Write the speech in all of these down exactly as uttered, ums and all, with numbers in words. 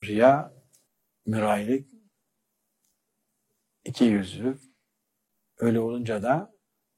riya, mürayilik, iki yüzlülük. Öyle olunca da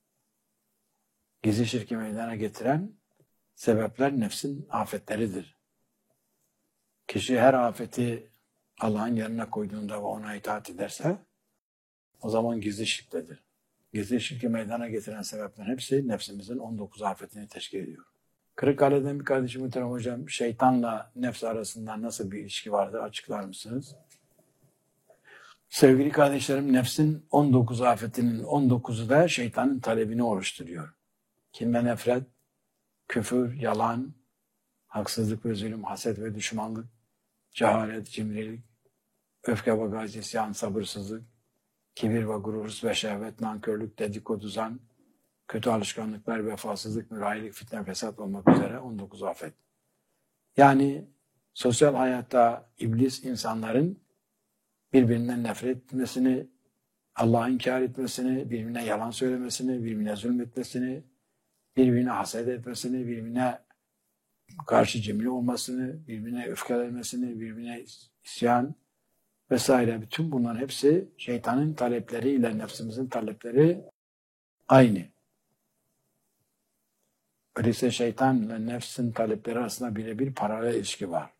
gizli şirki meydana getiren sebepler nefsin afetleridir. Kişi her afeti Allah'ın yanına koyduğunda ve ona itaat ederse o zaman gizli şirktedir. Gizli şirki meydana getiren sebeplerin hepsi nefsimizin on dokuz afetini teşkil ediyor. Kırıkkale'den bir kardeşim muhterem hocam, şeytanla nefs arasında nasıl bir ilişki vardır açıklar mısınız? Sevgili kardeşlerim, nefsin on dokuz afetinin on dokuzu da şeytanın talebini oluşturuyor. Kin ve nefret, küfür, yalan, haksızlık ve zulüm, haset ve düşmanlık, cehalet, cimrilik, öfke ve gaz, isyan, sabırsızlık, kibir ve gurur, hırs ve şehvet, nankörlük, dedikodu, zan, kötü alışkanlıklar, vefasızlık, mürayilik, fitne, fesat olmak üzere on dokuz afet. Yani sosyal hayatta iblis insanların birbirinden nefret etmesini, Allah'ı inkar etmesini, birbirine yalan söylemesini, birbirine zulmetmesini, birbirine haset etmesini, birbirine karşı cimri olmasını, birbirine öfkelenmesini, birbirine isyan vesaire. Bütün bunların hepsi şeytanın talepleriyle nefsimizin talepleri aynı. Öyleyse şeytanla nefsin talepleri arasında birebir paralel ilişki var.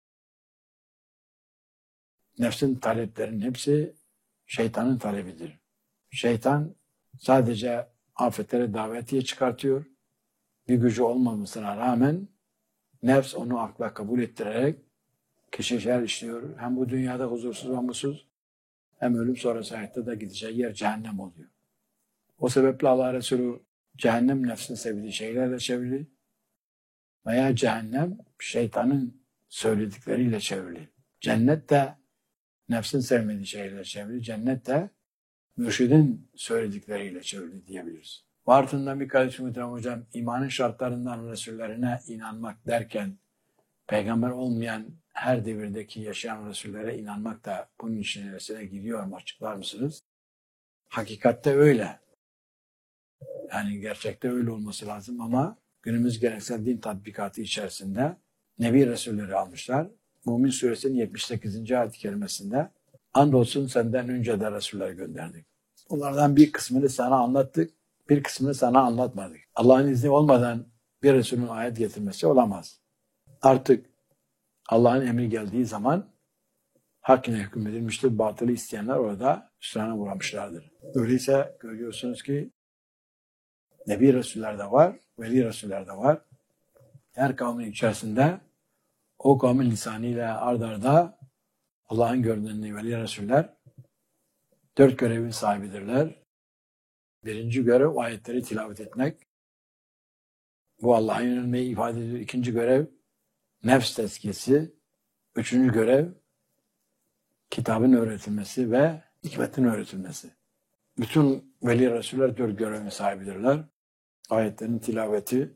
Nefsin taleplerinin hepsi şeytanın talebidir. Şeytan sadece afetlere davetiye çıkartıyor. Bir gücü olmamasına rağmen nefs onu akla kabul ettirerek kişi şer işliyor. Hem bu dünyada huzursuz ve mutsuz, hem ölüm sonrası hayatta da gideceği yer cehennem oluyor. O sebeple Allah Resulü cehennem nefsin sevdiği şeylerle çevrili veya cehennem şeytanın söyledikleriyle çevrili. Cennet de nefsin sevmediği şeylerle çevrili. Cennet de mürşidin söyledikleriyle çevrili diyebiliriz. Bartın'dan bir kardeşim muhterem hocam, imanın şartlarından Resullerine inanmak derken peygamber olmayan her devirdeki yaşayan Resullere inanmak da bunun içine giriyor mu? Açıklar mısınız? Hakikatte öyle. Yani gerçekte öyle olması lazım ama günümüz geleneksel din tatbikatı içerisinde Nebi Resulleri almışlar. Mümin Suresinin yetmiş sekizinci ayet-i kerimesinde andolsun senden önce de Resuller gönderdik. Bunlardan bir kısmını sana anlattık, bir kısmını sana anlatmadık. Allah'ın izni olmadan bir Resulün ayet getirmesi olamaz. Artık Allah'ın emri geldiği zaman hak ile hükmedilmiştir. Batılı isteyenler orada hüsrana uğramışlardır. Öyleyse görüyorsunuz ki Nebi Resuller de var, Veli Resuller de var. Her kavmin içerisinde o kavmin lisanıyla ard arda Allah'ın gönderdiği Veli Resuller dört görevin sahibidirler. Birinci görev ayetleri tilavet etmek. Bu Allah'a yönelmeyi ifade ediyor. İkinci görev nefs tezkiyesi. Üçüncü görev kitabın öğretilmesi ve hikmetin öğretilmesi. Bütün Veli Resuller dört görevin sahibidirler. Ayetlerin tilaveti,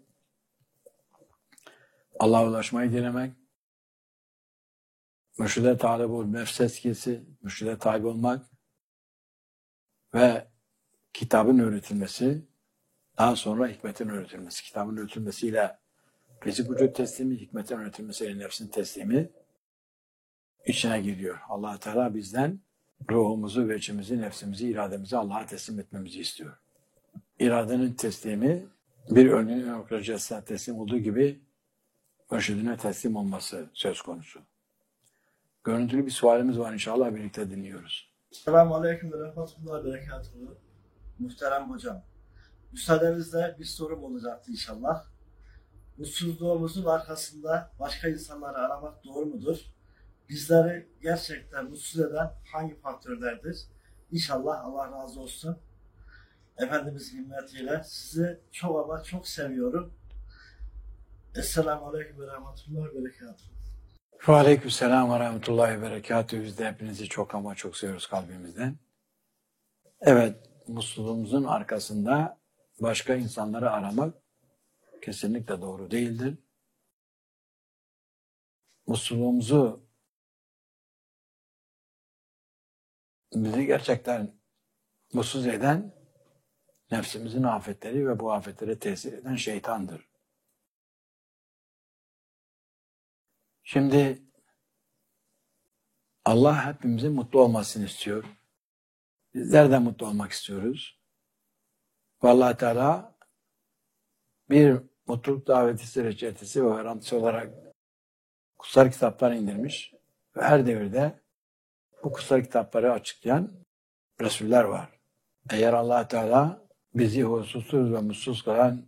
Allah'a ulaşmayı dilemek, mürşide talip ol, nefs tezkiyesi, mürşide tabi olmak ve kitabın öğretilmesi, daha sonra hikmetin öğretilmesi. Kitabın öğretilmesiyle fizik vücut teslimi, hikmetin öğretilmesiyle nefsin teslimi içine giriyor. Allah Teala bizden ruhumuzu, veçimizi, nefsimizi, irademizi Allah'a teslim etmemizi istiyor. İradenin teslimi bir örneğin demokrasisine teslim olduğu gibi mürşidine teslim olması söz konusu. Görüntülü bir sualimiz var, inşallah birlikte dinliyoruz. Selamun Aleyküm ve Rahmetullahi ve Berekatuhu. Muhterem hocam, müsaadenizle bir sorum olacaktı inşallah. Mutsuzluğumuzun arkasında başka insanları aramak doğru mudur? Bizleri gerçekten mutsuz eden hangi faktörlerdir? İnşallah Allah razı olsun. Efendimiz himmetiyle sizi çok ama çok seviyorum. Esselamu Aleyküm ve Rahmetullahi ve Berekatuhu. Ve aleykümselam ve rahmetullahi ve berekatuhu. Biz de hepinizi çok ama çok seviyoruz kalbimizden. Evet, mutsuzluğumuzun arkasında başka insanları aramak kesinlikle doğru değildir. Mutsuzluğumuzu bizi gerçekten mutsuz eden nefsimizin afetleri ve bu afetlere tesir eden şeytandır. Şimdi Allah hepimizin mutlu olmasını istiyor. Bizler de mutlu olmak istiyoruz. Allah Teala bir mutluluk daveti reçetesi ve garantisi olarak kutsal kitaplar indirmiş ve her devirde bu kutsal kitapları açıklayan Resuller var. Eğer Allah Teala bizi huzursuz ve mutsuz kılan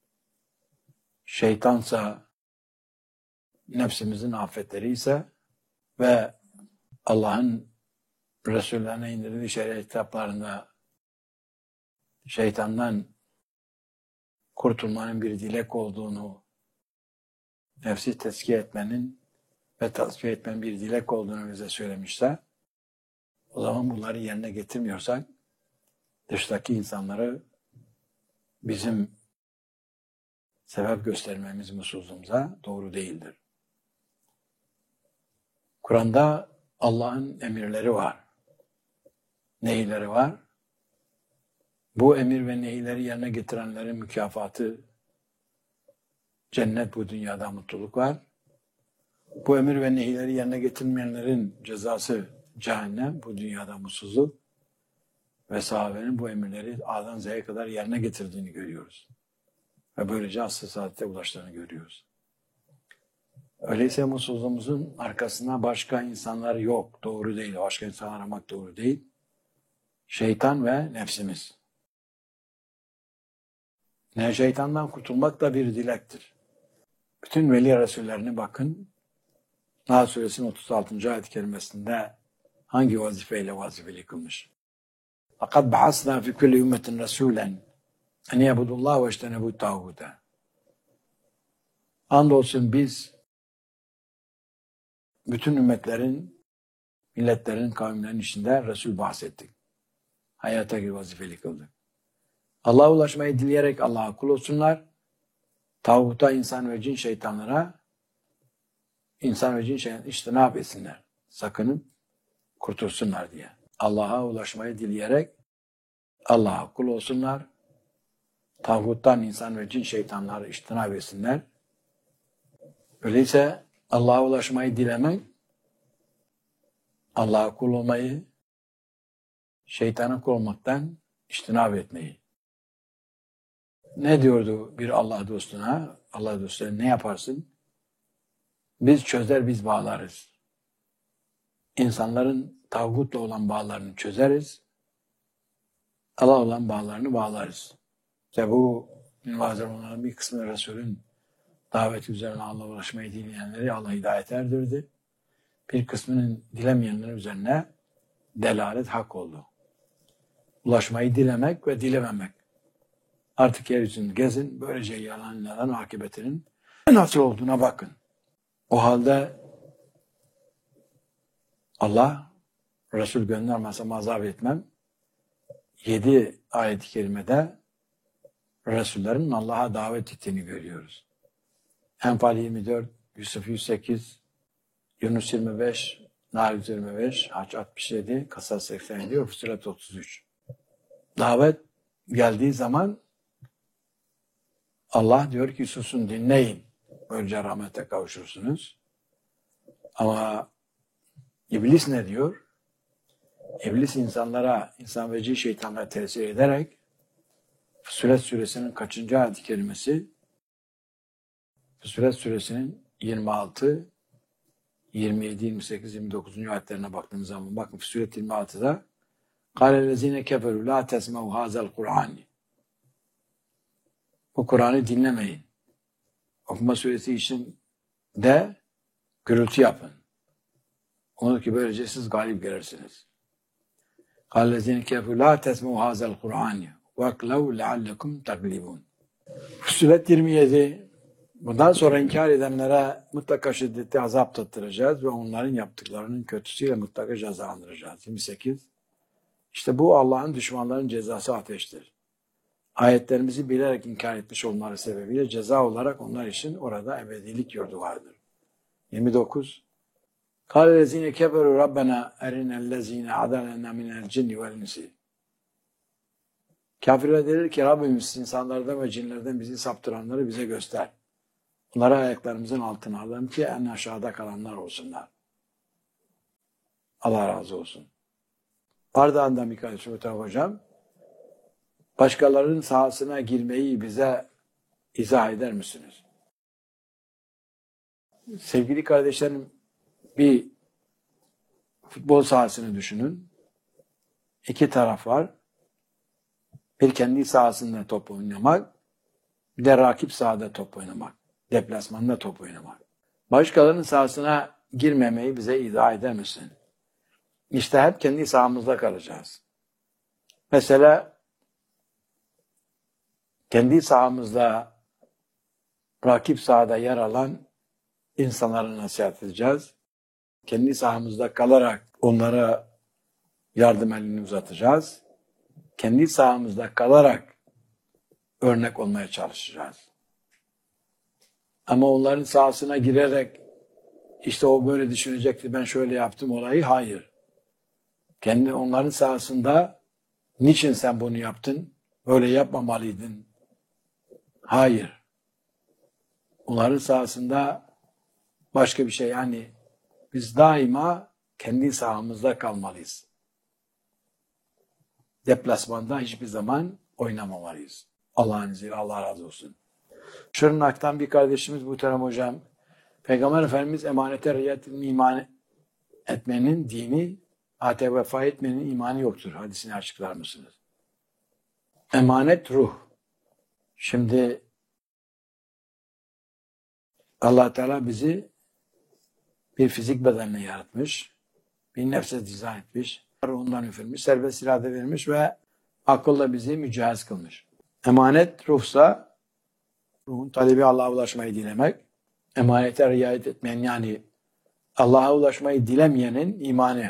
şeytansa, nefsimizin afetleri ise ve Allah'ın Resullerine indirdiği şeriat kitaplarında şeytandan kurtulmanın bir dilek olduğunu, nefsi tezkiye etmenin ve tasfiye etmenin bir dilek olduğunu bize söylemişler. O zaman bunları yerine getirmiyorsak dıştaki insanları bizim sebep göstermemiz mutsuzluğumuza doğru değildir. Kur'an'da Allah'ın emirleri var. Nehirleri var. Bu emir ve nehirleri yerine getirenlerin mükafatı cennet, bu dünyada mutluluk var. Bu emir ve nehirleri yerine getirmeyenlerin cezası cehennem, bu dünyada mutsuzluk. Ve sahabenin bu emirleri A'dan Z'ye kadar yerine getirdiğini görüyoruz. Ve böylece asıl saadete ulaştığını görüyoruz. Öyleyse mutsuzluğumuzun arkasında başka insanlar yok. Doğru değil. Başka insan aramak doğru değil. Şeytan ve nefsimiz. Ne şeytandan kurtulmak da bir dilektir. Bütün veli resullerine bakın. Nahl Suresinin otuz altıncı ayet-i kerimesinde hangi vazifeyle vazifeli kılmış? لَقَدْ بَعَثْنَا فِي كُلِّ اُمَّةٍ رَسُولًا اَنْ يَعْبُدُوا اللّٰهَ وَاجْتَنِبُوا الطَّاغُوتَ. Andolsun biz bütün ümmetlerin, milletlerin, kavimlerin içinde Resul bahsettik. Hayata bir vazifeli kıldık. Allah'a ulaşmayı dileyerek Allah'a kul olsunlar. Tağuta, insan ve cin şeytanlara insan ve cin şeytanlara içtinab etsinler. Sakınıp kurtulsunlar diye. Allah'a ulaşmayı dileyerek Allah'a kul olsunlar. Tağuttan insan ve cin şeytanları içtinab etsinler. Öyleyse Allah'a ulaşmayı dilemek, Allah'a kul olmayı, şeytana kul olmaktan içtinab etmeyi. Ne diyordu bir Allah dostuna? Allah dostuna ne yaparsın? Biz çözer, biz bağlarız. İnsanların tağutla olan bağlarını çözeriz. Allah olan bağlarını bağlarız. İşte bu minvazırmanların bir kısmı Resul'ün daveti üzerine Allah'a ulaşmayı dileyenleri Allah hidayet erdirdi. Bir kısmının dilemeyenler üzerine delalet hak oldu. Ulaşmayı dilemek ve dilememek. Artık yeryüzünü gezin, böylece yalanların akıbetinin nasıl olduğuna bakın. O halde Allah, Resul göndermezsem azap etmem, yedi ayet-i kerimede Resullerin Allah'a davet ettiğini görüyoruz. Enfal yirmi dört, Yusuf yüz sekiz, Yunus yirmi beş, Nahl yüz yirmi beş, Haç altmış yedi, Kasas seksen yedi, Fussilet otuz üç. Davet geldiği zaman Allah diyor ki susun, dinleyin. Böylece rahmete kavuşursunuz. Ama İblis ne diyor? İblis insanlara, insan ve cin şeytanlara tesir ederek Fussilet suresinin kaçıncı ayet-i kerimesi? Fussilet suresinin yirmi altı, yirmi yedi, yirmi sekiz, yirmi dokuzuncu ayetlerine baktığınız zaman bakın Fussilet yirmi altıda قَالَ الَّذ۪ينَ كَفَرُوا لَا تَسْمَوْا هَذَا الْقُرْآنِ. Bu Kur'an'ı dinlemeyin. Okuma suresi için de gürültü yapın. Onu ki böylece siz galip gelirsiniz. قَالَ الَّذ۪ينَ كَفَرُوا لَا تَسْمَوْا هَذَا الْقُرْآنِ وَاَقْلَوْا لَعَلَّكُمْ تَغْلِبُونَ. Fussilet yirmi yedi. Bundan sonra inkar edenlere mutlaka şiddetli azap tattıracağız ve onların yaptıklarının kötüsüyle mutlaka cezalandıracağız. yirmi sekiz. İşte bu Allah'ın düşmanların cezası ateştir. Ayetlerimizi bilerek inkar etmiş olmaları sebebiyle ceza olarak onlar için orada ebedilik yurdu vardır. yirmi dokuz. قَالَ الَّذ۪ينَ كَفَرُوا رَبَّنَا اَرِنَا الَّذ۪ينَ عَدَلَنَا مِنَ الْجِنِّ وَالْنِسِ. Kafirler der ki Rabbimiz insanlardan ve cinlerden bizi saptıranları bize göster. Onları ayaklarımızın altına alalım ki en aşağıda kalanlar olsunlar. Allah razı olsun. Ardahan'dan bir kardeşim Muhterem Hocam, başkalarının sahasına girmeyi bize izah eder misiniz? Sevgili kardeşlerim, bir futbol sahasını düşünün. İki taraf var. Bir kendi sahasında top oynamak, bir de rakip sahada top oynamak. Deplasmanda top oynamak. Başkalarının sahasına girmemeyi bize izah eder misin? İşte hep kendi sahamızda kalacağız. Mesela kendi sahamızda, rakip sahada yer alan insanlara nasihat edeceğiz. Kendi sahamızda kalarak onlara yardım elini uzatacağız. Kendi sahamızda kalarak örnek olmaya çalışacağız. Ama onların sahasına girerek işte o böyle düşünecekti, ben şöyle yaptım olayı, hayır. Kendi onların sahasında niçin sen bunu yaptın? Öyle yapmamalıydın. Hayır. Onların sahasında başka bir şey, yani biz daima kendi sahamızda kalmalıyız. Deplasmanda hiçbir zaman oynamamalıyız. Allah'ın izniyle, Allah razı olsun. Şırnak'tan bir kardeşimiz Muhterem Hocam, Peygamber Efendimiz emanete riayet iman etmenin dini, ahde vefa etmenin imanı yoktur. Hadisini açıklar mısınız? Emanet ruh. Şimdi Allah Teala bizi bir fizik bedenle yaratmış, bir nefse dizayn etmiş, ruhundan üfürmüş, serbest irade vermiş ve akılla bizi mücehhez kılmış. Emanet ruhsa, ruhun talebi Allah'a ulaşmayı dilemek, emanete riayet etmeyen, yani Allah'a ulaşmayı dilemeyenin imanı,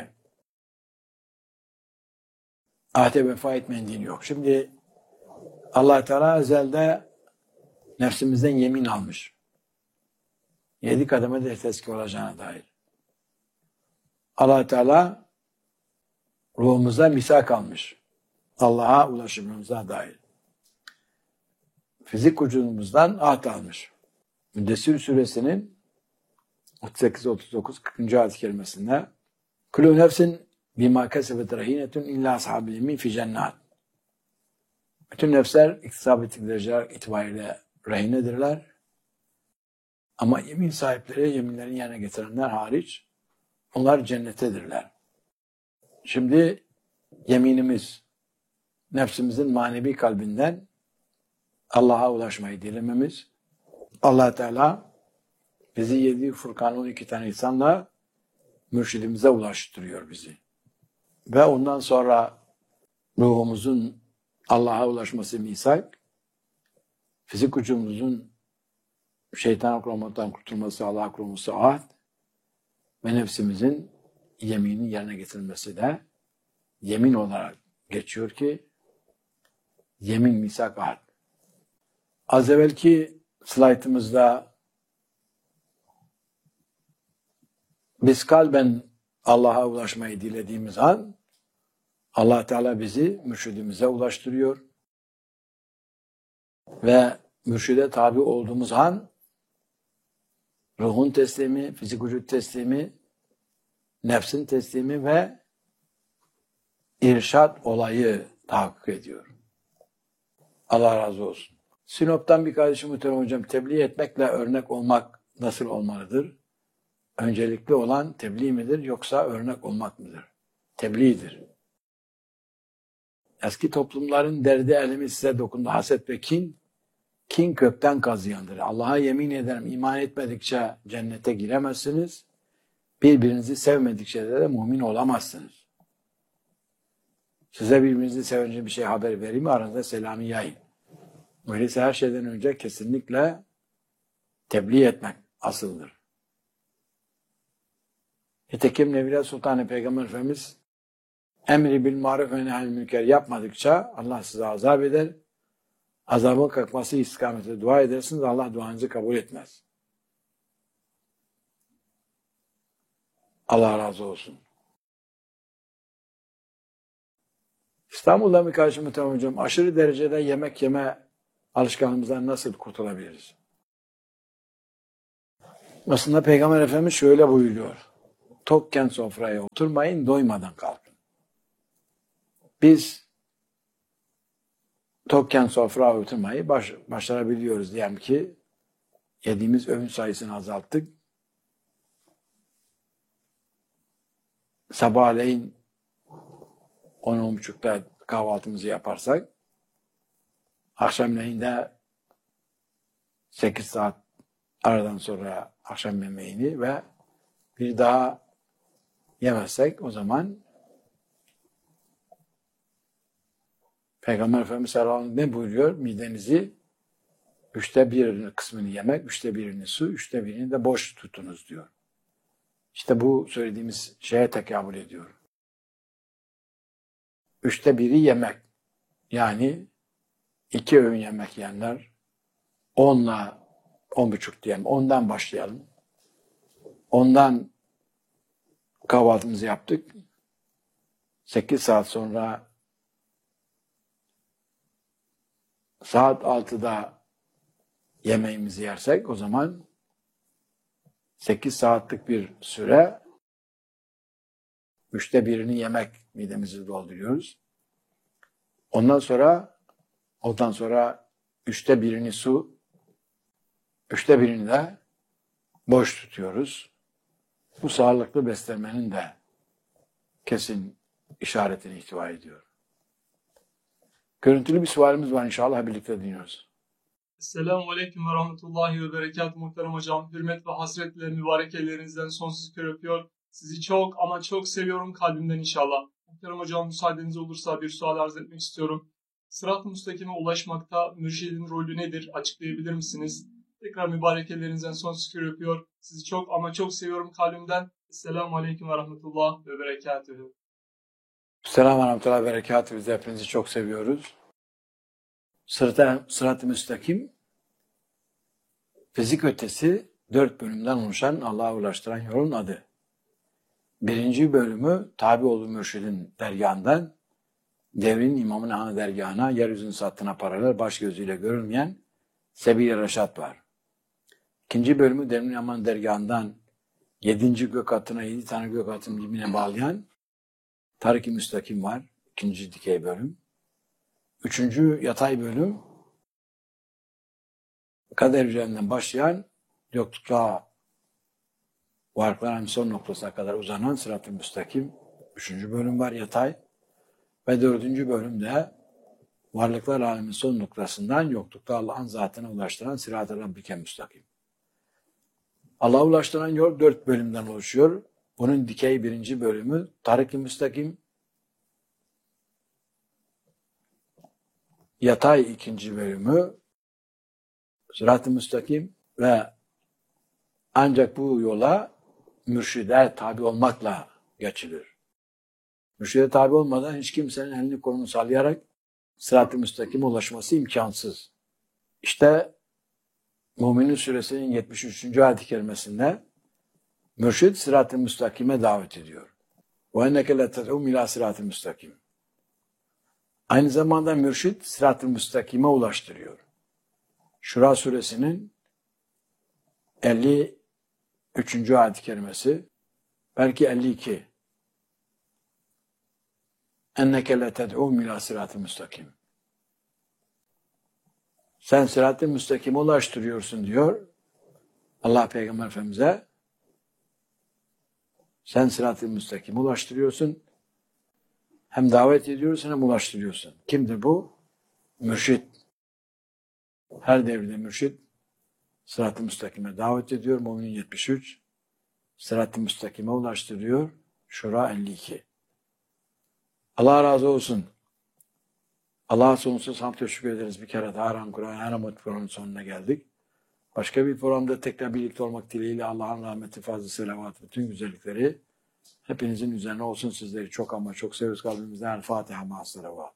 ahde vefa etmeyen dini yok. Şimdi Allah Teala ezelde nefsimizden yemin almış. Yedi kademede tezki olacağına dair. Allah Teala ruhumuza misak almış. Allah'a ulaşımımıza dair. Fizik vücudumuzdan ahd almış. Müddessir suresinin otuz sekiz otuz dokuz kırkıncı ayet-i kerimesinde Kulü nefsin bima kesebet rehinetun illa ashabil yemin fi cennet. Bütün nefsler iktisap ettikleri dereceler itibariyle rehinedirler. Ama yemin sahipleri, yeminlerin yerine getirenler hariç, onlar cennettedirler. Şimdi yeminimiz, nefsimizin manevi kalbinden Allah'a ulaşmayı dilememiz, Allah Teala bizi yedi Furkan on iki tane insanla mürşidimize ulaştırıyor bizi. Ve ondan sonra ruhumuzun Allah'a ulaşması misak, fizik vücudumuzun şeytan akromattan kurtulması, Allah'a kurulması ahd ve nefsimizin yemini yerine getirilmesi de yemin olarak geçiyor ki yemin, misak, ahd. Az evvelki slaytımızda biz kalben Allah'a ulaşmayı dilediğimiz an Allah Teala bizi mürşidimize ulaştırıyor ve mürşide tabi olduğumuz an ruhun teslimi, fizik vücut teslimi, nefsin teslimi ve irşad olayı tahakkuk ediyor. Allah razı olsun. Sinop'tan bir kardeşim Muhterem Hocam, tebliğ etmekle örnek olmak nasıl olmalıdır? Öncelikli olan tebliğ midir yoksa örnek olmak mıdır? Tebliğdir. Eski toplumların derdi elimi size dokundu. Haset ve kin, kin kökten kazıyandır. Allah'a yemin ederim, iman etmedikçe cennete giremezsiniz. Birbirinizi sevmedikçe de, de mümin olamazsınız. Size birbirinizi sevince bir şey haber vereyim mi? Aranızda selamı yayın. Öyleyse her şeyden önce kesinlikle tebliğ etmek asıldır. Nitekim Nevile Sultanı Peygamber Efendimiz emri bil maruf ve nehyül münker yapmadıkça Allah size azap eder. Azabın kalkması istikamete dua edersiniz. Allah duanızı kabul etmez. Allah razı olsun. İstanbul'da bir kardeşim Muhterem Hocam, aşırı derecede yemek yeme alışkanlığımızdan nasıl kurtulabiliriz? Aslında Peygamber Efendimiz şöyle buyuruyor. tokken sofraya oturmayın, doymadan kalkın. Biz tokken sofraya oturmayı baş, başarabiliyoruz diyelim ki yediğimiz öğün sayısını azalttık. Sabahleyin on on buçukta kahvaltımızı yaparsak akşamleyin de sekiz saat aradan sonra akşam yemeğini ve bir daha yemezsek o zaman Peygamber Efendimiz sallallahu aleyhi ve sellem ne buyuruyor? Midenizi üçte bir kısmını yemek, üçte birini su, üçte birini de boş tutunuz diyor. İşte bu söylediğimiz şeye tekabül ediyor. Üçte biri yemek. Yani iki öğün yemek yiyenler onla on buçuk diyelim. Ondan başlayalım. Ondan kahvaltımızı yaptık. Sekiz saat sonra saat altıda yemeğimizi yersek o zaman sekiz saatlik bir süre üçte birini yemek midemizi dolduruyoruz. Ondan sonra ondan sonra üçte birini su, üçte birini de boş tutuyoruz. Bu sağlıklı beslenmenin de kesin işaretini ihtiva ediyor. Görüntülü bir sualimiz var, inşallah birlikte dinliyoruz. Esselamu Aleyküm ve Rahmetullahi ve Berekatuhu muhterem hocam. Hürmet ve hasretle mübarek ellerinizden sonsuz kör öpüyor. Sizi çok ama çok seviyorum kalbimden inşallah. Muhterem hocam, müsaadeniz olursa bir sual arz etmek istiyorum. Sırat-ı müstakime ulaşmakta mürşidin rolü nedir? Açıklayabilir misiniz? Tekrar mübarek ellerinizden sonsuz kör öpüyor. Sizi çok ama çok seviyorum kalbimden. Esselamu Aleyküm ve Rahmetullah ve Berekatuhu. Selamun Aleyküm ve Berekatuhu. Biz de hepinizi çok seviyoruz. Sırat-ı, sırat-ı müstakim, fizik ötesi dört bölümden oluşan Allah'a ulaştıran yolun adı. Birinci bölümü tabi olduğu mürşidin dergahından devrin imamın ana dergahına, yeryüzünün sattığına paralel baş gözüyle görülmeyen Sebil-i Reşat var. İkinci bölümü devrin imamın dergahından yedinci gök hattına yedi tane gök hattının birbirine bağlayan Tarik-i Müstakim var. İkinci dikey bölüm. Üçüncü yatay bölüm kader üzerinden başlayan yoklukla varlıkların son noktasına kadar uzanan Sırat-ı Müstakim. Üçüncü bölüm var yatay. Ve dördüncü bölümde varlıklar aleminin son noktasından yoklukta Allah'ın zatına ulaştıran Sırat-ı Rabbike Müstakim. Allah'a ulaştıran yol dört bölümden oluşuyor. Bunun dikey birinci bölümü Tarik-i Müstakim, yatay ikinci bölümü Sırat-ı Müstakim ve ancak bu yola mürşide tabi olmakla geçilir. Mürşide tabi olmadan hiç kimsenin elini kolunu sallayarak Sırat-ı Müstakim'e ulaşması imkansız. İşte Mü'minin Suresinin yetmiş üçüncü ayet-i kerimesinde mürşid Sırat-ı Müstakim'e davet ediyor. وَاَنَّكَ لَتَدْعُمْ اِلٰى Sırat-ı Müstakim. Aynı zamanda mürşid Sırat-ı Müstakim'e ulaştırıyor. Şura Suresinin elli üçüncü ayet-i kerimesi, belki elli iki. اَنَّكَ لَتَدْعُمْ اِلٰى Sırat-ı Müstakim. Sen Sırat-ı Müstakim'e ulaştırıyorsun diyor Allah Peygamber Efendimiz'e. Sen Sırat-ı Müstakim'e ulaştırıyorsun. Hem davet ediyorsun hem ulaştırıyorsun. Kimdir bu? Mürşid. Her devirde mürşid Sırat-ı Müstakim'e davet ediyor. Mü'minin yetmiş üç. Sırat-ı Müstakim'e ulaştırıyor. Şura elli iki. Allah razı olsun. Allah'a sonsuz hamd teşekkür ederiz. Bir kere daha Aran Kur'an Aramat programının sonuna geldik. Başka bir programda tekrar birlikte olmak dileğiyle Allah'ın rahmeti, fazla selavat, bütün güzellikleri hepinizin üzerine olsun. Sizleri çok ama çok seviyoruz kalbimizden. El Fatiha ma'as-salavat.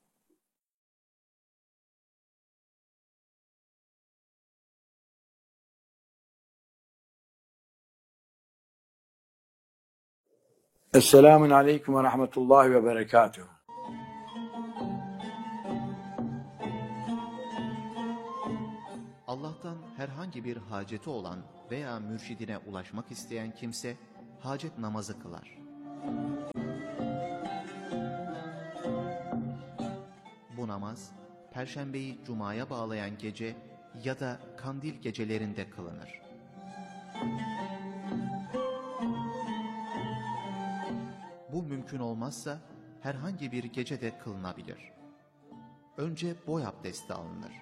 Esselamun Aleyküm ve Rahmetullahi ve Berekatuhu. Allah'tan herhangi bir haceti olan veya mürşidine ulaşmak isteyen kimse, hacet namazı kılar. Bu namaz, Perşembeyi Cuma'ya bağlayan gece ya da kandil gecelerinde kılınır. Bu mümkün olmazsa herhangi bir gecede kılınabilir. Önce boy abdesti alınır.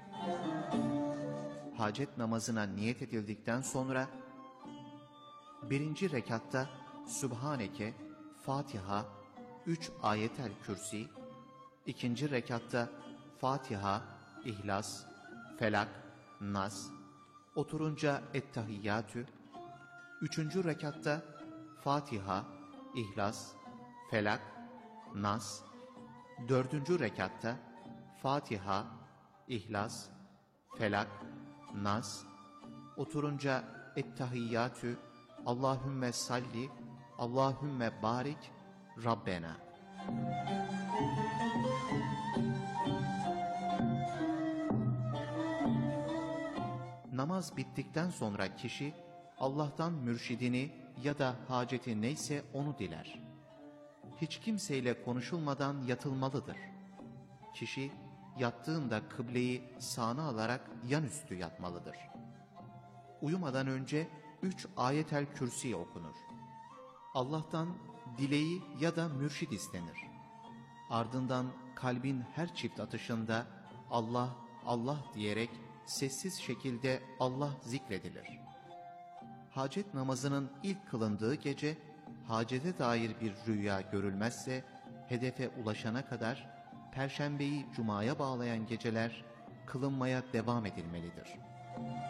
Hacet namazına niyet edildikten sonra birinci rekatta Sübhaneke, Fatiha, üç ayetel kürsi, ikinci rekatta Fatiha, İhlas, Felak, Nas, oturunca Ettehiyyatü, üçüncü rekatta Fatiha, İhlas, Felak, Nas, dördüncü rekatta Fatiha, İhlas, Felak, Nas, oturunca Ettehiyyatü, Allahümme salli, Allahümme barik, Rabbena. Namaz bittikten sonra kişi Allah'tan mürşidini ya da haceti neyse onu diler. Hiç kimseyle konuşulmadan yatılmalıdır. Kişi yattığında kıbleyi sağına alarak yanüstü yatmalıdır. Uyumadan önce üç ayetel kürsi okunur. Allah'tan dileği ya da mürşid istenir. Ardından kalbin her çift atışında Allah, Allah diyerek sessiz şekilde Allah zikredilir. Hacet namazının ilk kılındığı gece, hacete dair bir rüya görülmezse, hedefe ulaşana kadar Perşembeyi Cuma'ya bağlayan geceler kılınmaya devam edilmelidir.